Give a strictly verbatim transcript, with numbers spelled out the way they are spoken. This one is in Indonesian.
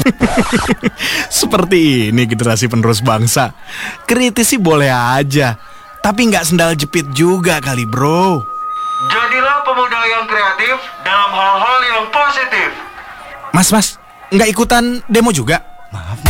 Seperti ini generasi penerus bangsa. Kritis sih boleh aja, tapi nggak sendal jepit juga kali bro. Jadilah pemuda yang kreatif dalam hal-hal yang positif. Mas, mas, nggak ikutan demo juga? Maaf